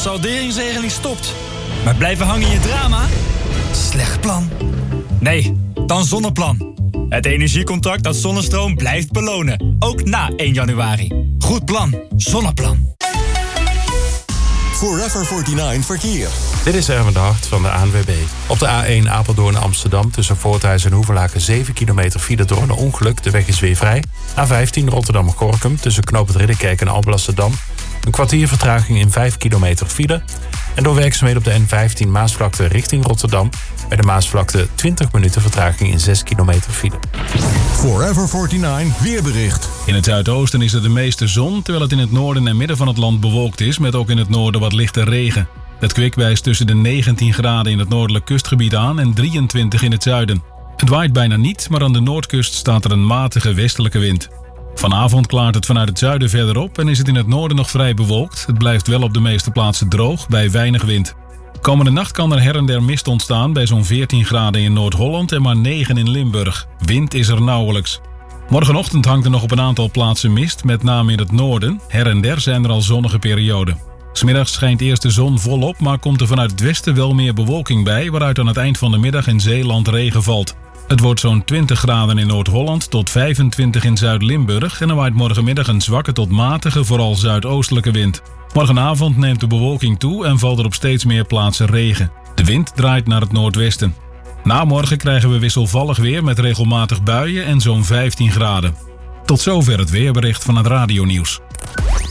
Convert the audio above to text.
salderingsregeling stopt. Maar blijven hangen in je drama? Slecht plan. Nee, dan Zonneplan. Het energiecontract dat zonnestroom blijft belonen. Ook na 1 januari. Goed plan. Zonneplan. Forever 49 verkeer. Dit is Erwin de Hart van de ANWB. Op de A1 Apeldoorn-Amsterdam tussen Voorthuizen en Hoevelaken 7 kilometer file door een ongeluk. De weg is weer vrij. A15 Rotterdam-Gorinchem tussen Knoop het Ridderkerk en Alblasserdam. Een kwartier vertraging in 5 kilometer file. En door werkzaamheden op de N15 Maasvlakte richting Rotterdam. Bij de Maasvlakte 20 minuten vertraging in 6 kilometer file. Forever 49 weerbericht. In het zuidoosten is er de meeste zon, terwijl het in het noorden en midden van het land bewolkt is, met ook in het noorden wat lichte regen. Het kwik wijst tussen de 19 graden in het noordelijk kustgebied aan en 23 in het zuiden. Het waait bijna niet, maar aan de noordkust staat er een matige westelijke wind. Vanavond klaart het vanuit het zuiden verder op en is het in het noorden nog vrij bewolkt. Het blijft wel op de meeste plaatsen droog, bij weinig wind. Komende nacht kan er her en der mist ontstaan bij zo'n 14 graden in Noord-Holland en maar 9 in Limburg. Wind is er nauwelijks. Morgenochtend hangt er nog op een aantal plaatsen mist, met name in het noorden. Her en der zijn er al zonnige perioden. 'S Middags schijnt eerst de zon volop, maar komt er vanuit het westen wel meer bewolking bij, waaruit aan het eind van de middag in Zeeland regen valt. Het wordt zo'n 20 graden in Noord-Holland tot 25 in Zuid-Limburg en er waait morgenmiddag een zwakke tot matige, vooral zuidoostelijke wind. Morgenavond neemt de bewolking toe en valt er op steeds meer plaatsen regen. De wind draait naar het noordwesten. Na morgen krijgen we wisselvallig weer met regelmatig buien en zo'n 15 graden. Tot zover het weerbericht van het radionieuws.